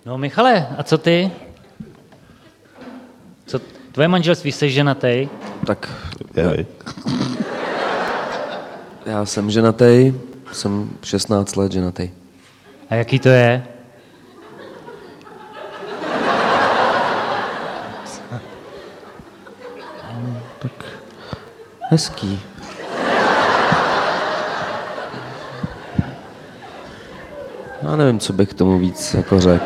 No Michale, a co ty? Co tvoje manželství, jsi ženatý? Tak já jsem ženatý, jsem 16 let ženatý. A jaký to je? Tak hezký. Já nevím, co bych k tomu víc jako řekl.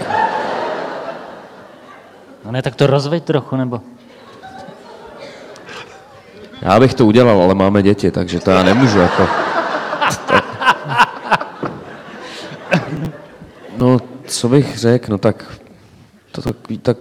No ne, tak to rozveď trochu, nebo? Já bych to udělal, ale máme děti, takže to já nemůžu jako. No, co bych řekl, no tak to takový tak...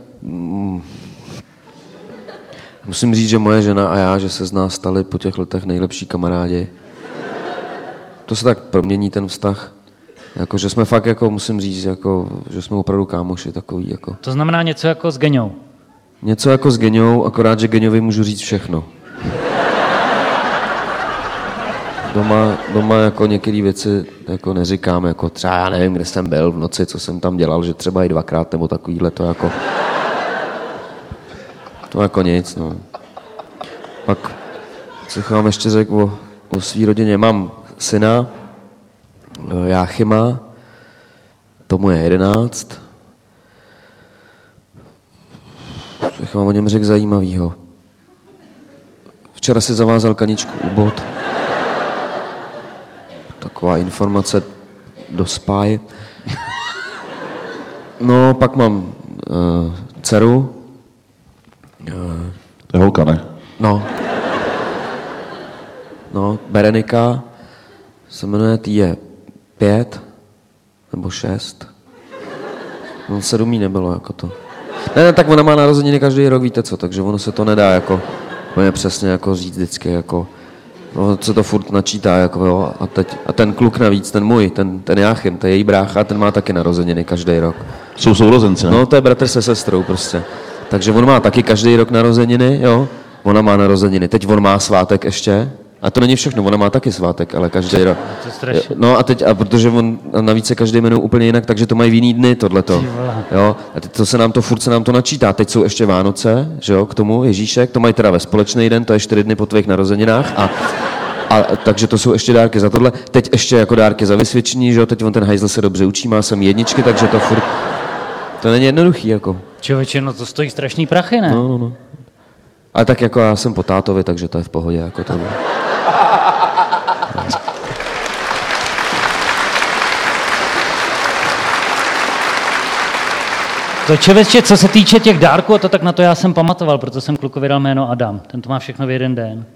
Musím říct, že moje žena a já, že se z nás stali po těch letech nejlepší kamarádi. To se tak promění ten vztah. Jako, že jsme fakt, jako, musím říct, jako, že jsme opravdu kámoši takový. Jako. To znamená něco jako s Geňou. Něco jako s Geňou, akorát, že Geňovi můžu říct všechno. Doma jako některé věci jako neříkám, jako třeba já nevím, kde jsem byl v noci, co jsem tam dělal, že třeba i 2krát nebo takovýhle, to jako nic, no. Pak, co vám ještě řekl o svý rodině, mám syna, Jáchyma, tomu je 11. Co vám o něm řekl zajímavýho? Včera si zavázal kaničku u bot. Taková informace do spáje. No, pak mám dceru. To je holka, ne? No, Berenika se jmenuje, tý je 5 nebo 6. No, 7 jí nebylo, jako to. Ne, tak ona má narozeniny každý rok, víte co, takže ono se to nedá, jako, úplně přesně, jako říct vždycky, jako, no, se to furt načítá, jako, jo, a ten kluk navíc, ten můj, ten Jáchym, to je její brácha, ten má taky narozeniny každý rok. Jsou sourozenci, ne? No, to je bratr se sestrou, prostě. Takže on má taky každý rok narozeniny, jo, ona má narozeniny, teď on má svátek ještě, a to není všechno, ona má taky svátek, ale každý rok. No a protože on navíc se každý jmenuje úplně jinak, takže to mají v jiný dny tohleto. Jo? A teď furt se nám to načítá. Teď jsou ještě Vánoce, že jo, k tomu Ježíšek, to mají teda ve společný den, to je 4 dny po tvých narozeninách a takže to jsou ještě dárky za tohle. Teď ještě jako dárky za vysvědčení, že jo, teď on ten hajzl se dobře učí, má sem jedničky, takže to furt, to není jednoduchý, jako. Člověče, no to stojí strašný prachy, ne? No. Ale tak jako já jsem po tátovi, takže to je v pohodě, jako to. To člověče, co se týče těch dárků, tak na to já jsem pamatoval, proto jsem klukovi dal jméno Adam. Ten to má všechno v jeden den.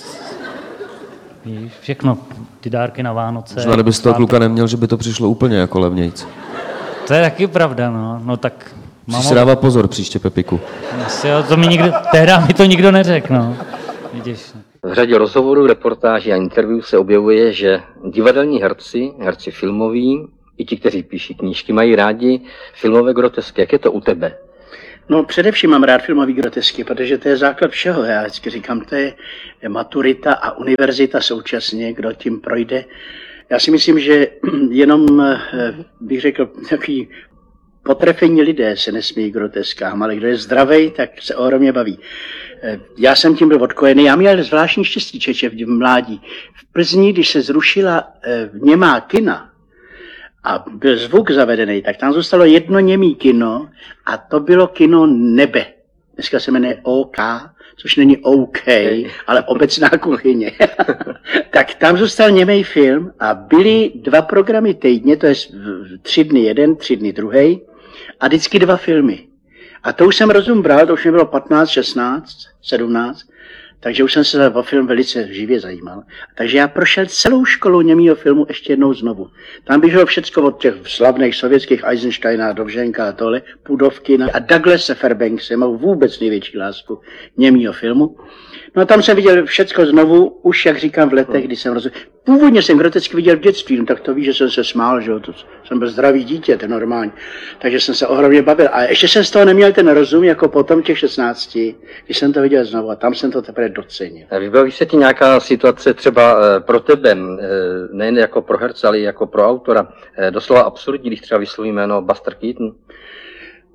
Víš, všechno, ty dárky na Vánoce. Možná, kdyby z toho kluka neměl, že by to přišlo úplně jako levnějc. To je taky pravda, no. No tak... Musíš si dávat pozor příště, Pepiku. Asi, to tehdy mi to nikdo neřekl, no. Vidíš. V řadě rozhovorů, reportáží a interview se objevuje, že divadelní herci filmoví, i ti, kteří píší knížky, mají rádi filmové grotesky. Jak je to u tebe? No především mám rád filmový grotesky, protože to je základ všeho. Já vždycky říkám, to je maturita a univerzita současně, kdo tím projde. Já si myslím, že jenom, bych řekl, takový potrefení lidé se nesmí groteskám, ale kdo je zdravý, tak se ohromně baví. Já jsem tím byl odkojený. Já měl zvláštní štěstí, čeče, v mládí. V Plzni, když se zrušila němá kina a byl zvuk zavedený, tak tam zůstalo jedno němý kino a to bylo kino Nebe. Dneska se jmenuje OK, což není OK, ale obecná kuchyně. Tak tam zůstal němej film a byly 2 programy týdně, to je 3 dny jeden, 3 dny druhý, a vždycky 2 filmy. A to už jsem rozum bral, to už mě bylo 15, 16, 17, takže už jsem se o film velice živě zajímal. Takže já prošel celou školou němýho filmu ještě jednou znovu. Tam běželo všecko od těch slavných sovětských Eisensteina, Dovženka a tohle, Pudovky a Douglase Fairbankse, mám vůbec největší lásku němýho filmu. No a tam jsem viděl všecko znovu, už jak říkám v letech, kdy jsem rozuměl. Původně jsem grotesky viděl v dětství, no tak to víš, že jsem se smál, že jo, to jsem byl zdravý dítě, to normální. Takže jsem se ohromně bavil. A ještě jsem z toho neměl ten rozum, jako potom těch 16, když jsem to viděl znovu a tam jsem to teprve docenil. Vybaví se ti nějaká situace třeba pro tebe, nejen jako pro herce, ale i jako pro autora, doslova absurdní, když třeba vysloví jméno Buster Keaton?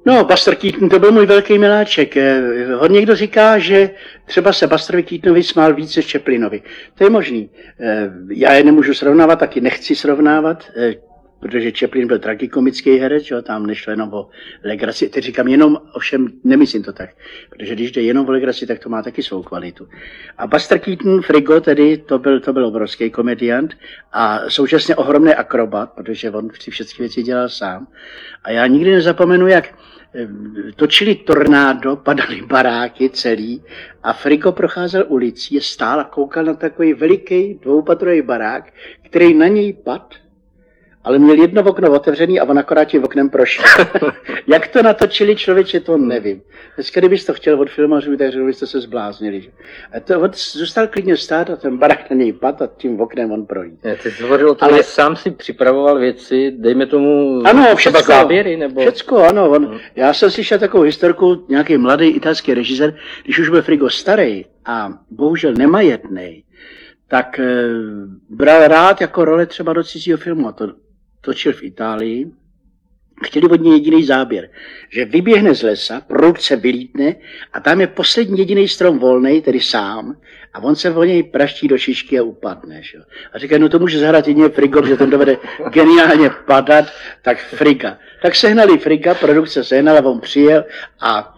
No, Buster Keaton, to byl můj velký miláček. On někdo říká, že třeba se Busterovi Keatonovi smál víc než Chaplinovi. To je možný. Já je nemůžu srovnávat, taky nechci srovnávat, protože Chaplin byl tragikomický herec, jo, tam nešlo jenom o legraci. Teď říkám jenom, ovšem nemyslím to tak, protože když jde jenom o legraci, tak to má taky svou kvalitu. A Buster Keaton, Frigo, tedy, to byl obrovský komediant a současně ohromný akrobat, protože on si všechny věci dělal sám. A já nikdy nezapomenu, jak točili tornádo, padaly baráky celý a Frigo procházel ulicí, stál a koukal na takový veliký dvoupatrový barák, který na něj padl, ale měl jedno okno otevřený a on akorát tím oknem prošel. Jak to natočili, člověče, to nevím. Dneska, kdybys to chtěl od filmařů, tak byste se zbláznili. A to on zůstal klidně stát a ten barák na něj padl a tím oknem on projít. Ty jsi hovořil o tom, že sám si připravoval věci, dejme tomu ano, třeba záběry, nebo... Všecko, ano. Já jsem slyšel takovou historku, nějaký mladý italský režisér, když už byl Frigo starý a bohužel nemajetný, tak bral rád jako role třeba do cizího filmu a to točil v Itálii. Chtěli od něj jediný záběr, že vyběhne z lesa, prudce vylítne a tam je poslední jediný strom volnej, tedy sám, a on se o něj praští do šišky a upadne. Že? A říká, no to může zahrát jedině Frigo, že ten dovede geniálně padat, tak Friga. Tak sehnali Friga, produkce sehnala, on přijel a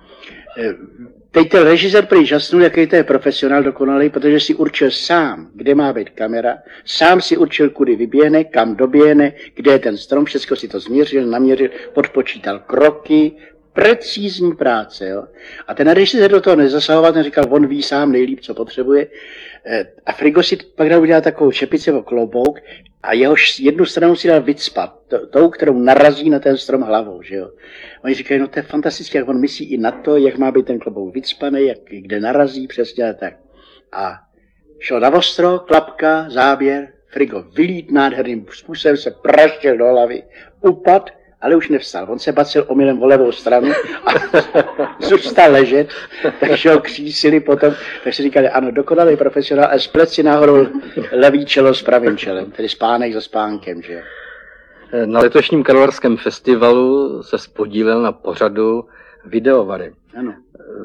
teď ten režisér prý žasnul, jaký to je profesionál dokonalý, protože si určil sám, kde má být kamera, sám si určil, kudy vyběhne, kam doběhne, kde je ten strom, všechno si to změřil, naměřil, podpočítal kroky, precízní práce. Jo? A ten režisér do toho nezasahoval, ten říkal, on ví sám nejlíp, co potřebuje. A Frigo si pak dal udělat takovou čepici o klobouk a jeho jednu stranu si dal vycpat, tou, kterou narazí na ten strom hlavou. Že jo? Oni říkají, no to je fantastické, jak on myslí i na to, jak má být ten klobouk vycpaný, kde narazí, přesně a tak. A šel na ostro, klapka, záběr, Frigo vylít nádherným způsobem, se praštil do hlavy, upad, ale už nevstal. On se bacil omylem o levou stranu a zůstal ležet, takže ho křísili potom, tak si říkali, ano, dokonalý profesionál, a splet si nahoru levý čelo s pravým čelem, tedy spánek za spánkem, že jo. Na letošním Karlovarském festivalu se podílel na pořadu Videovary. Ano.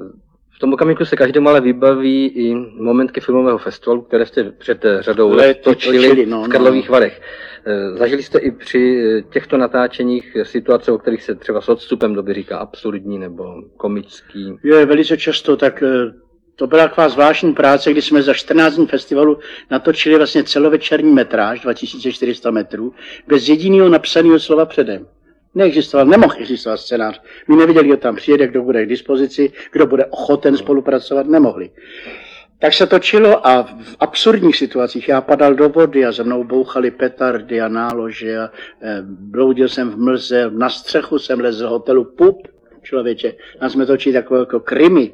V tom okamžiku se každému ale vybaví i momentky filmového festivalu, které jste před řadou let točili v Karlových Varech. Zažili jste i při těchto natáčeních situace, o kterých se třeba s odstupem doby říká absurdní nebo komický? Je velice často, tak to byla taková zvláštní práce, kdy jsme za 14 dní festivalu natočili vlastně celovečerní metráž, 2400 metrů, bez jediného napsaného slova předem. Neexistoval, nemohl existovat scénář. My nevěděli, kdo tam přijede, kdo bude k dispozici, kdo bude ochoten spolupracovat, nemohli. Tak se točilo a v absurdních situacích já padal do vody a za mnou bouchaly petardy a nálože a bloudil jsem v mlze, na střechu jsem lezl z hotelu Pup, člověče, nás jsme točili takové jako krimi.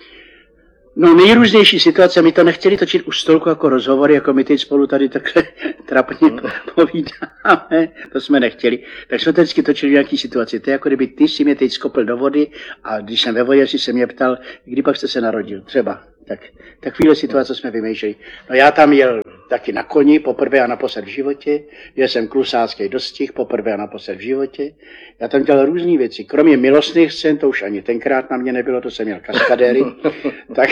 No nejrůznější situace, my to nechtěli točit u stolku jako rozhovory, jako my teď spolu tady takhle trapně povídáme, to jsme nechtěli. Tak jsme to vždycky točili v nějaký situaci. To je jako kdyby ty si mě teď skopil do vody a když jsem ve vodě, si se mě ptal, kdy pak jste se narodil, třeba. Tak takovýhle situace jsme vymýšleli. No já tam jel taky na koni, poprvé a naposled v životě, jel jsem klusácký dostih, poprvé a naposled v životě. Já tam dělal různé věci, kromě milostných scén, to už ani tenkrát na mě nebylo, to jsem měl kaskadéry, tak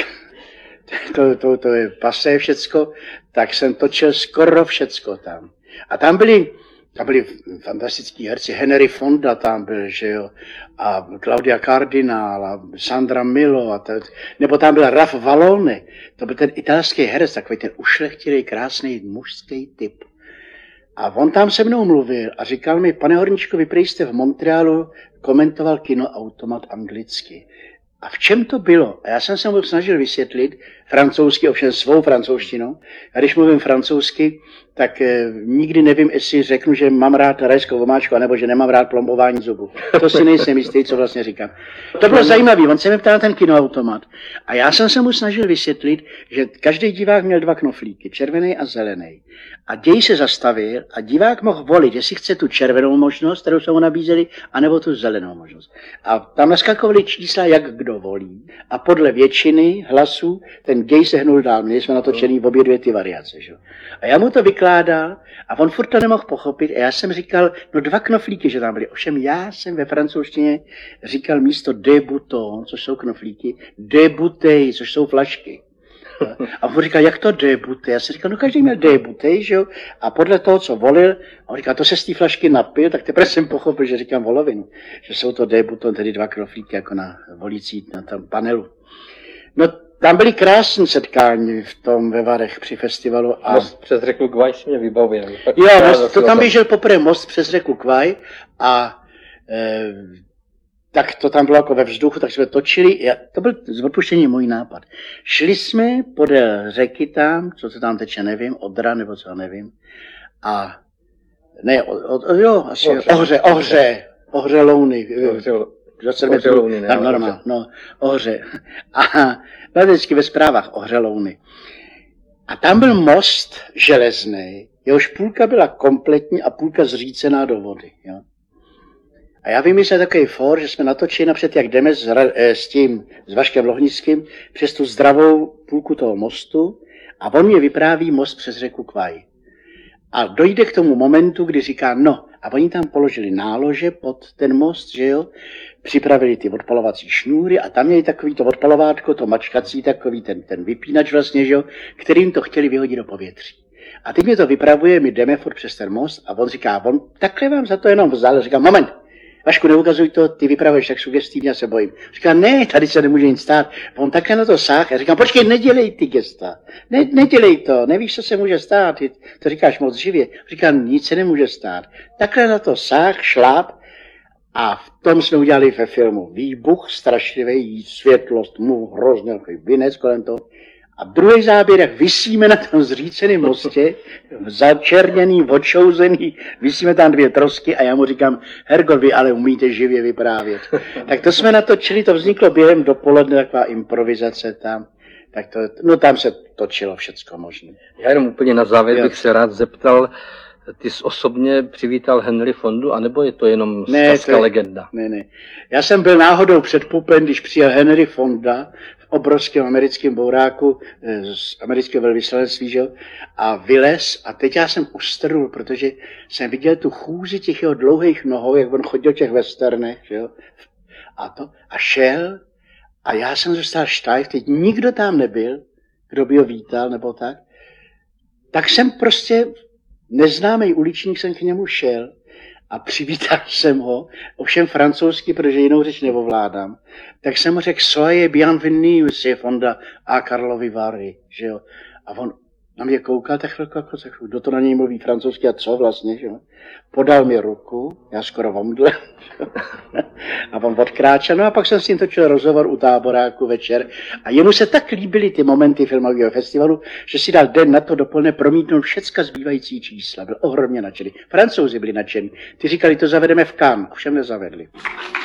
to je pasé všecko, tak jsem točil skoro všecko tam. A tam byli fantastický herci, Henry Fonda tam byl, že jo, a Claudia Cardinal a Sandra Milo, nebo tam byl Ralph Valone, to byl ten italský herec, takový ten ušlechtilý, krásný mužský typ. A on tam se mnou mluvil a říkal mi, pane Horníčku, vy prý jste v Montrealu komentoval Kinoautomat anglicky. A v čem to bylo? A já jsem se mu snažil vysvětlit, francouzsky, ovšem svou francouzštinou. A když mluvím francouzsky, tak nikdy nevím, jestli řeknu, že mám rád rajskou omáčku, anebo že nemám rád plombování zubů. To si nejsem jistý, co vlastně říkám. To bylo zajímavé, on se mě ptal ten Kinoautomat. A já jsem se mu snažil vysvětlit, že každý divák měl dva knoflíky, červený a zelený. A děj se zastavil a divák mohl volit, jestli chce tu červenou možnost, kterou jsme mu nabízeli, anebo tu zelenou možnost. A tam naskakovaly čísla, jak kdo volí. A podle většiny hlasů ten ten gej se hnul dál, měli jsme natočený v obě dvě ty variace. Že? A já mu to vykládal a on furt to nemohl pochopit a já jsem říkal, no 2 knoflíky, že tam byly. Ovšem já jsem ve francouzštině říkal místo de bouton, což jsou knoflíky, de bouteille, což jsou flašky. A on říkal, jak to de bouteille? Já jsem říkal, no každý měl de bouteille, že jo? A podle toho, co volil, on říkal, to se z té flašky napil, tak teprve jsem pochopil, že říkám volovinu. Že jsou to de bouton, tedy 2 knoflíky jako na volící, na tom panelu. No, tam byly krásné setkání v tom ve Varech při festivalu. A... Most přes řeku Kvaj si mě vybavil. Jo, to tam běžel poprvé most přes řeku Kvaj a tak to tam bylo jako ve vzduchu, tak jsme točili. To byl z odpuštění můj nápad. Šli jsme podél řeky tam, co se tam teče, nevím, Odra nebo co, nevím. A ne, jo, asi Ohře Louny. Ohře. A byl vždycky ve zprávách Ohře Louny. A tam byl most železný, jehož půlka byla kompletní a půlka zřícená do vody. Jo. A já vymyslel takový for, že jsme natočili napřed, jak jdeme s Vaškem Lohnickým přes tu zdravou půlku toho mostu a on mě vypráví most přes řeku Kvaj. A dojde k tomu momentu, kdy říká, no, a oni tam položili nálože pod ten most, že jo, připravili ty odpalovací šňůry a tam měli takový to odpalovátko, to mačkací, takový ten vypínač vlastně, že jo, kterým to chtěli vyhodit do povětří. A teď mě to vypravuje, my jdeme furt přes ten most a on říká, on takhle vám za to jenom vzal, říká, moment, Vašku, neukazuj to, ty vypravuješ tak sugestivně, já se bojím. Říká, ne, tady se nemůže nic stát. On takhle na to sáh. Já říkám, počkej, nedělej ty gesta. Nedělej to, nevíš, co se může stát. Ty to říkáš moc živě. Říká, nic se nemůže stát. Takhle na to sáh, šláp. A v tom jsme udělali ve filmu výbuch, strašlivý, světlost, hrozně vinec kolem toho. A druhý záběr, jak visíme na tom zříceném mostě, začerněný, odšouzený, visíme tam 2 trosky a já mu říkám, Hergot, vy ale umíte živě vyprávět. Tak to jsme natočili, to vzniklo během dopoledne, taková improvizace tam. Tak to, no tam se točilo všecko možné. Já jenom úplně na závěr bych se rád zeptal, ty jsi osobně přivítal Henry Fondu, anebo je to jenom zkazka legenda? Ne. Já jsem byl náhodou před pupem, když přijel Henry Fonda v obrovském americkém bouráku z amerického velvyslanectví, že? A vylez a teď já jsem ustrnul, protože jsem viděl tu chůzi těch jeho dlouhých nohou, jak on chodil v těch westernech, že? A šel a já jsem zůstal štajf, teď nikdo tam nebyl, kdo by ho vítal nebo tak. Tak jsem prostě neznámý uličník jsem k němu šel a přivítal jsem ho, ovšem francouzsky, protože jinou řeč neovládám, tak jsem mu řekl, soyez bienvenue, monsieur Fonda a Karlovy Vary, že jo. A on na mě koukal tak chvilku, kdo to na něj mluví francouzsky a co vlastně, že jo. Podal mi ruku, já skoro omdlel, a on odkráčel, no a pak jsem s ním točil rozhovor u Táboráku večer a jemu se tak líbily ty momenty filmového festivalu, že si dal den na to dopoledne promítnout všecka zbývající čísla, byl ohromně nadšený. Francouzi byli nadšení, ty říkali, to zavedeme v Cannes, ovšem nezavedli.